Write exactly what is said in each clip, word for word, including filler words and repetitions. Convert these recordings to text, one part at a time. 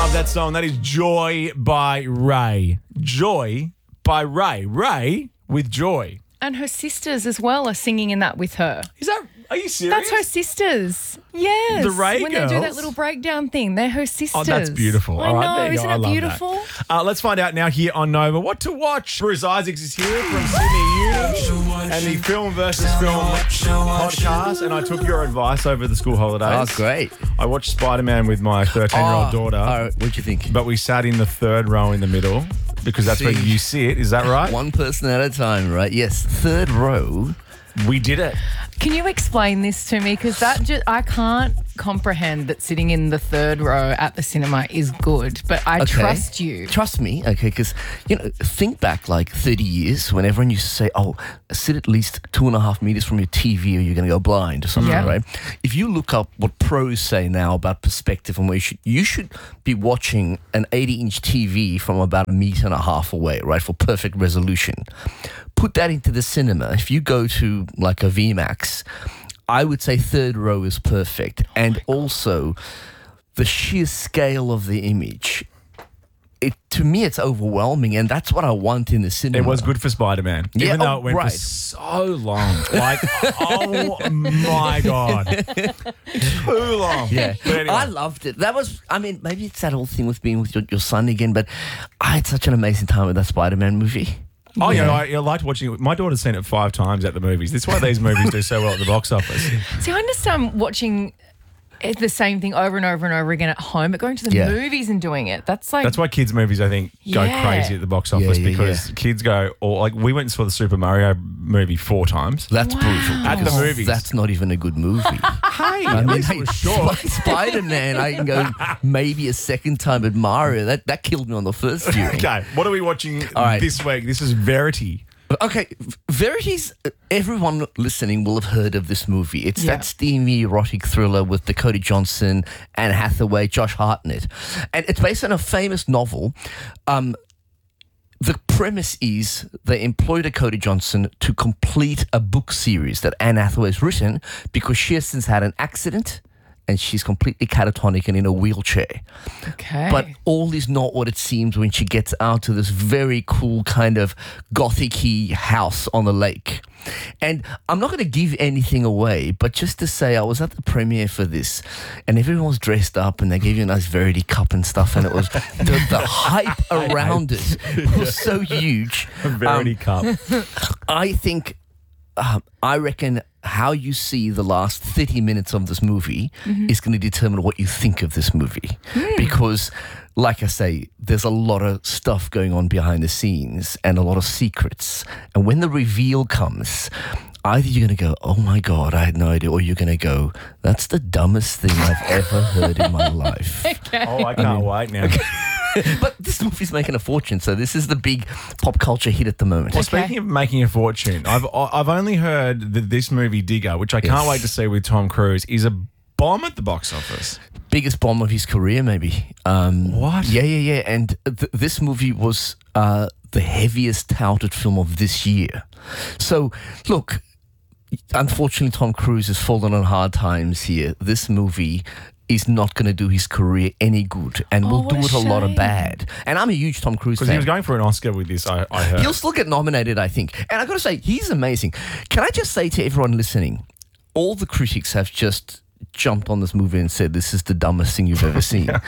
Love that song. That is Joy by Ray. Joy by Ray. Ray with Joy. And her sisters as well are singing in that with her. Is that... Are you serious? That's her sisters. Yes. The Ray When girls? they do that little breakdown thing, they're her sisters. Oh, that's beautiful. I All right, know, there you go. isn't I it love beautiful? that. Uh, let's find out now here on Nova what to watch. Bruce Isaacs is here from Sydney Uni and the Film versus Film podcast. And I took your advice over the school holidays. Oh, great. I watched Spider-Man with my thirteen-year-old Oh, daughter. all right, what'd you think? But we sat in the third row in the middle because that's See. where you sit. Is that right? One person at a time, right? Yes, third row. We did it. Can you explain this to me? Because that just, I can't comprehend that sitting in the third row at the cinema is good, but I Okay. trust you. Trust me, okay, because, you know, think back like thirty years when everyone used to say, oh, sit at least two and a half meters from your T V or you're going to go blind or something, Yeah. right? If you look up what pros say now about perspective and where you should, you should be watching an eighty-inch T V from about a meter and a half away, right, for perfect resolution. Put that into the cinema. If you go to like a V MAX, I would say third row is perfect. And also the sheer scale of the image. It, to me, it's overwhelming, and that's what I want in the cinema. It was good for Spider-Man, Yeah, even though oh, it went right. for so long. Like, oh my God. Too long. Yeah, But anyway. I loved it. That was, I mean, maybe it's that whole thing with being with your, your son again, but I had such an amazing time with that Spider-Man movie. Oh, yeah, I, I liked watching it. My daughter's seen it five times at the movies. That's why these movies do so well at the box office. See, I understand watching it- the same thing over and over and over again at home, but going to the Yeah. movies and doing it, that's like... That's why kids' movies, I think, go Yeah. crazy at the box office Yeah, yeah, because kids go, or like we went and saw the Super Mario movie four times. That's Wow. brutal. At the because movies. That's not even a good movie. Hey, I at mean, least it hey, was short. Sp- Spider-Man, I can go maybe a second time, but Mario, that, that killed me on the first viewing. Okay, what are we watching All right. this week? This is Verity. Okay, Verity's, everyone listening will have heard of this movie. It's Yeah. that steamy erotic thriller with Dakota Johnson, Anne Hathaway, Josh Hartnett. And it's based on a famous novel. Um, the premise is they employ Dakota Johnson to complete a book series that Anne Hathaway has written because she has since had an accident and she's completely catatonic and in a wheelchair. Okay. But all is not what it seems when she gets out to this very cool kind of gothic-y house on the lake. And I'm not going to give anything away, but just to say I was at the premiere for this and everyone was dressed up and they gave you a nice Verity cup and stuff and it was the, the hype around it was so huge. Verity Um, Cup. I think, uh, I reckon how you see the last thirty minutes of this movie is going to determine what you think of this movie. Because, like I say, there's a lot of stuff going on behind the scenes and a lot of secrets. And when the reveal comes, either you're going to go, oh my God, I had no idea, or you're going to go, that's the dumbest thing I've ever heard in my life. Oh, I can't wait now. But this movie's making a fortune, so this is the big pop culture hit at the moment. Well, speaking of making a fortune, I've I've only heard that this movie Digger, which I can't Yes. wait to see with Tom Cruise, is a bomb at the box office. Biggest bomb of his career, maybe. Um, What? Yeah, yeah, yeah. And th- this movie was uh, the heaviest touted film of this year. So, look, unfortunately, Tom Cruise has fallen on hard times here. This movie is not going to do his career any good and Oh, will what do a it a lot of shame. bad. And I'm a huge Tom Cruise Because fan. he was going for an Oscar with this, I, I heard. He'll still get nominated, I think. And I've got to say, he's amazing. Can I just say to everyone listening, all the critics have just jumped on this movie and said, this is the dumbest thing you've ever seen. Are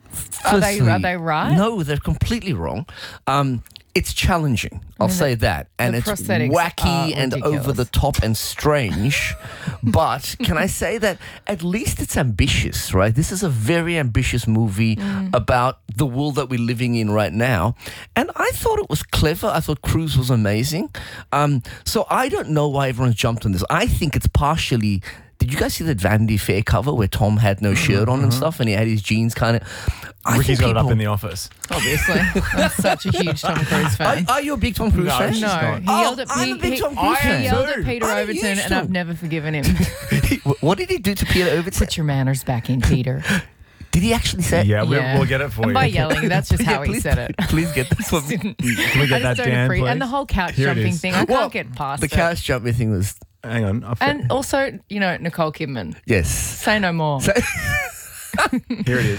they- Firstly, are they right? No, they're completely wrong. Um, it's challenging, I'll mean, say the- that. And the it's prosthetics wacky are and ridiculous. over the top and strange. But can I say that at least it's ambitious, right? This is a very ambitious movie Mm. about the world that we're living in right now. And I thought it was clever. I thought Cruise was amazing. Um, so I don't know why everyone's jumped on this. I think it's partially... Did you guys see that Vanity Fair cover where Tom had no shirt on and stuff and he had his jeans kind of... I Ricky's think got it up people- in the office. Obviously. I'm such a huge Tom Cruise Are, fan. are you a big Tom Cruise No, fan? she's No, not. he Oh, yelled at I'm a Pete. big he, Tom he Cruise fan. yelled too. at Peter I'm Overton, used and to. I've never forgiven him. What did he do to Peter Overton? Put your manners back in, Peter. Did he actually say? Yeah, we'll, Yeah. we'll get it for And you. by yelling, that's just Yeah, how he please- said it. Please get this one. Didn't- Can we I get just that, don't Dan, appreciate. please? And the whole couch Here it jumping is. thing, I Well, can't get past the it. couch jumping thing was Hang on. I'll And also, you know, Nicole Kidman. yes. Say no more. So- Here it is.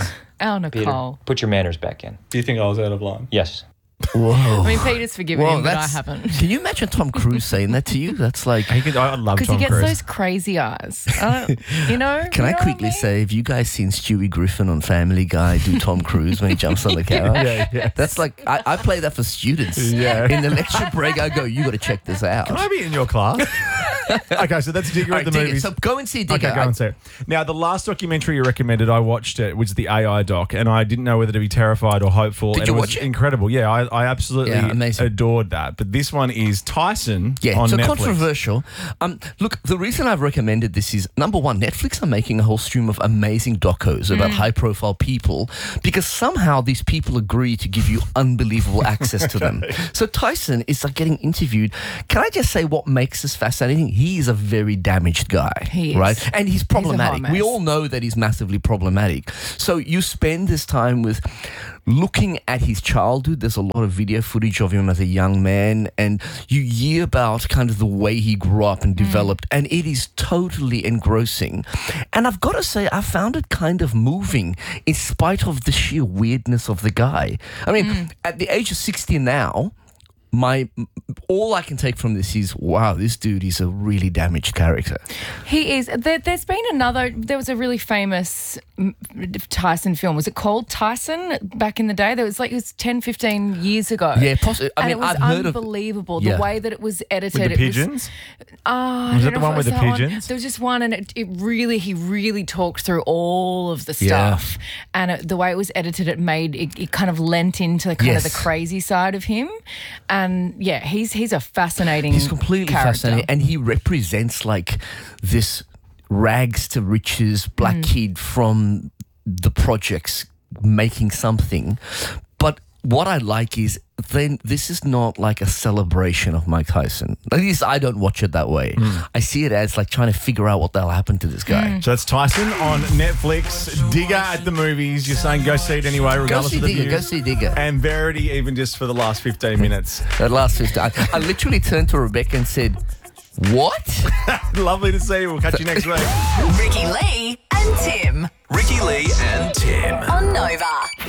Oh, Peter, Nicole. put your manners back in. Do you think I was out of line? Yes. Whoa. I mean, Peter's forgiven Whoa, him, but I that's- haven't. Can you imagine Tom Cruise saying that to you? That's like. He could, I love Because Tom he gets Cruise. those crazy eyes. I don't, you know? Can you I know what quickly mean? say, have you guys seen Stewie Griffin on Family Guy do Tom Cruise when he jumps on the camera? Yeah, yeah. That's like, I, I play that for students. Yeah. In the lecture break, I go, you got to check this out. Can I be in your class? Okay, so that's Digger All at right, the Digger. movies. So go and see Digger. Okay, go and see it. Now, the last documentary you recommended, I watched it, which is the A I doc, and I didn't know whether to be terrified or hopeful. Did and you it was watch it? incredible. Yeah, I, I absolutely Yeah, amazing. adored that. But this one is Tyson Yeah, on so Netflix. controversial. Um, look, the reason I've recommended this is, number one, Netflix are making a whole stream of amazing docos about high-profile people because somehow these people agree to give you unbelievable access to them. So Tyson is like getting interviewed. Can I just say what makes this fascinating? He is a very damaged guy, He is. right? And he's problematic. mess. We all know that he's massively problematic. So you spend this time with looking at his childhood. There's a lot of video footage of him as a young man, and you hear about kind of the way he grew up and developed, and it is totally engrossing. And I've got to say, I found it kind of moving in spite of the sheer weirdness of the guy. I mean, at the age of sixty now, my all I can take from this is, wow, this dude is a really damaged character. He is. There, there's been another, there was a really famous mm, Tyson film. Was it called Tyson back in the day? There was like, it was ten, fifteen years ago. Yeah, possibly. I and mean, it was I've heard of. unbelievable. Yeah. The way that it was edited. With the it pigeons? Was, oh, I Was don't it the know if one with was the that one. pigeons? There was just one, and it, it really, he really talked through all of the Yeah. stuff. And it, the way it was edited, it made, it, it kind of lent into kind Yes. of the crazy side of him. And yeah, he's he's a fascinating He's completely character. fascinating, and he represents like this rags to riches black Mm. kid from the projects making something. But what I like is then this is not like a celebration of Mike Tyson. At least I don't watch it that way. Mm. I see it as like trying to figure out what the hell happened to this guy. Mm. So that's Tyson on Netflix. Digger at the movies. You're saying go see it anyway, Go regardless see of the Digger, views. go see Digger. And Verity, even just for the last fifteen minutes. That last fifty, I, I literally turned to Rebecca and said, what? Lovely to see you. We'll catch you next week. Ricky Lee and Tim Ricky Lee and Tim. on Nova.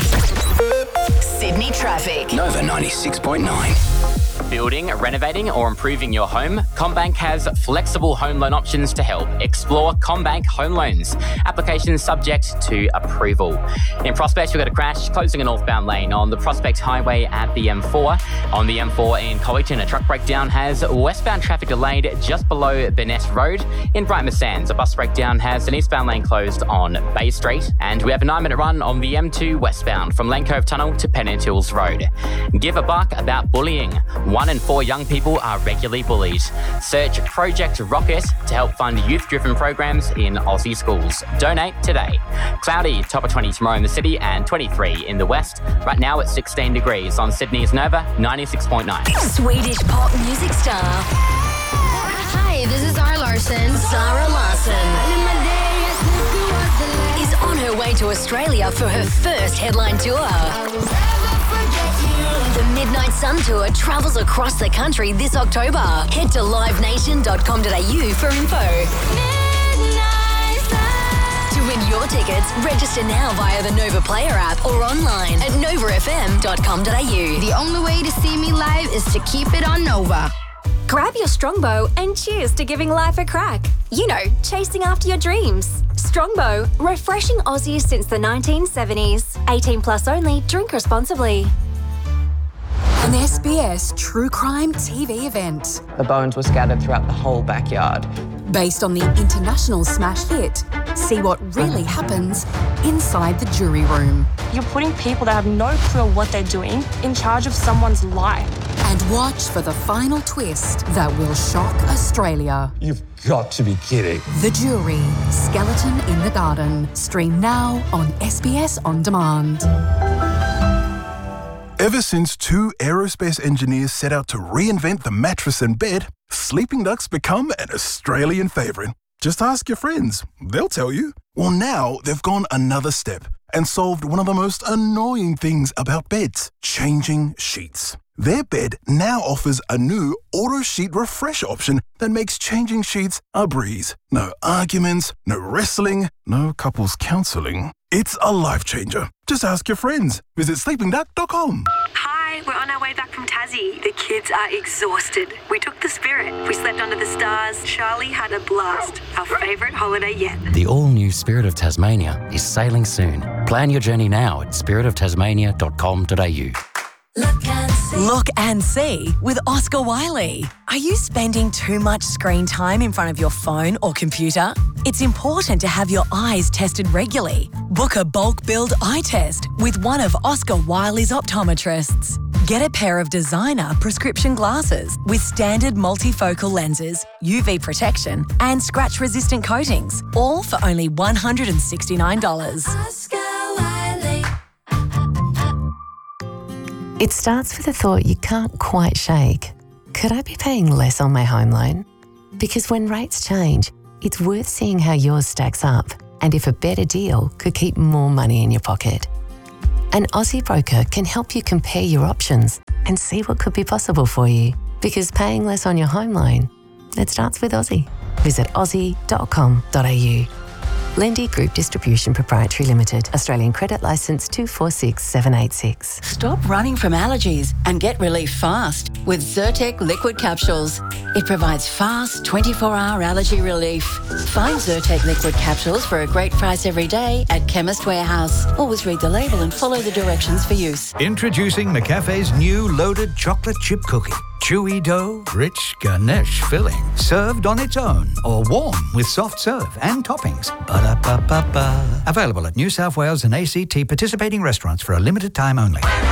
Sydney traffic. Nova ninety-six point nine. Building, renovating or improving your home? CommBank has flexible home loan options to help. Explore CommBank Home Loans. Applications subject to approval. In Prospect, we've got a crash closing a northbound lane on the Prospect Highway at the M four. On the M four in Collington, a truck breakdown has westbound traffic delayed just below Burnett Road. In Brighton Sands, a bus breakdown has an eastbound lane closed on Bay Street. And we have a nine-minute run on the M two westbound from Lane Cove Tunnel to Pennant Hills Road. Give a buck about bullying. One in four young people are regularly bullied. Search Project Rocket to help fund youth-driven programs in Aussie schools. Donate today. Cloudy, top of twenty tomorrow in the city and twenty-three in the west. Right now it's sixteen degrees on Sydney's Nova ninety-six point nine. Swedish pop music star. Hi, this is Zara Larson. Zara Larsson is on her way to Australia for her first headline tour. The Midnight Sun Tour travels across the country this October. Head to live nation dot com dot a u for info. To win your tickets, register now via the Nova Player app or online at nova f m dot com dot a u. The only way to see me live is to keep it on Nova. Grab your Strongbow and cheers to giving life a crack. You know, chasing after your dreams. Strongbow, refreshing Aussies since the nineteen seventies. eighteen plus only, drink responsibly. An S B S True Crime T V event. The bones were scattered throughout the whole backyard. Based on the international smash hit, see what really happens inside the jury room. You're putting people that have no clue what they're doing in charge of someone's life. And watch for the final twist that will shock Australia. You've got to be kidding. The Jury, Skeleton in the Garden. Stream now on S B S On Demand. Ever since two aerospace engineers set out to reinvent the mattress and bed, Sleeping Duck's become an Australian favourite. Just ask your friends, they'll tell you. Well, now they've gone another step and solved one of the most annoying things about beds, changing sheets. Their bed now offers a new auto sheet refresh option that makes changing sheets a breeze. No arguments, no wrestling, no couples counselling. It's a life changer. Just ask your friends. Visit sleeping duck dot com. Hi, we're on our way back from Tassie. The kids are exhausted. We took the Spirit. We slept under the stars. Charlie had a blast. Our favourite holiday yet. The all-new Spirit of Tasmania is sailing soon. Plan your journey now at spirit of tasmania dot com dot a u. Look and see. Look and see with Oscar Wiley. Are you spending too much screen time in front of your phone or computer? It's important to have your eyes tested regularly. Book a bulk billed eye test with one of Oscar Wiley's optometrists. Get a pair of designer prescription glasses with standard multifocal lenses, U V protection and scratch-resistant coatings, all for only one hundred sixty-nine dollars. Oscar Wiley. It starts with a thought you can't quite shake. Could I be paying less on my home loan? Because when rates change, it's worth seeing how yours stacks up and if a better deal could keep more money in your pocket. An Aussie broker can help you compare your options and see what could be possible for you. Because paying less on your home loan, it starts with Aussie. Visit aussie dot com dot a u. Lendy Group Distribution Proprietary Limited. Australian Credit Licence two four six seven eight six. Stop running from allergies and get relief fast with Zyrtec Liquid Capsules. It provides fast twenty-four hour allergy relief. Find Zyrtec Liquid Capsules for a great price every day at Chemist Warehouse. Always read the label and follow the directions for use. Introducing McCafe's new loaded chocolate chip cookie. Chewy dough, rich ganache filling, served on its own or warm with soft serve and toppings. Ba-da-ba-ba-ba. Available at New South Wales and A C T participating restaurants for a limited time only.